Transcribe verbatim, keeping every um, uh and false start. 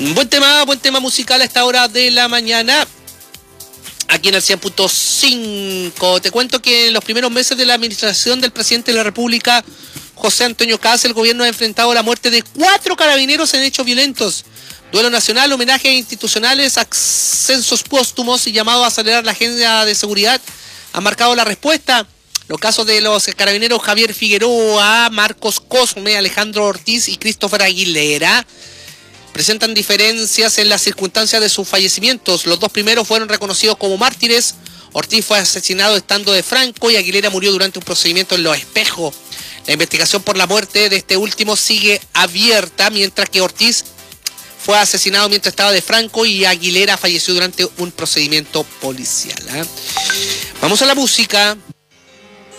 Buen tema, buen tema musical a esta hora de la mañana. Aquí en el cien punto cinco. Te cuento que en los primeros meses de la administración del presidente de la República, José Antonio Kast, el gobierno ha enfrentado la muerte de cuatro carabineros en hechos violentos. Duelo nacional, homenajes institucionales, ascensos póstumos y llamado a acelerar la agenda de seguridad han marcado la respuesta. Los casos de los carabineros Javier Figueroa, Marcos Cosme, Alejandro Ortiz y Christopher Aguilera presentan diferencias en las circunstancias de sus fallecimientos. Los dos primeros fueron reconocidos como mártires. Ortiz fue asesinado estando de Franco y Aguilera murió durante un procedimiento en Los Espejos. La investigación por la muerte de este último sigue abierta, mientras que Ortiz fue asesinado mientras estaba de Franco y Aguilera falleció durante un procedimiento policial. ¿eh? Vamos a la música.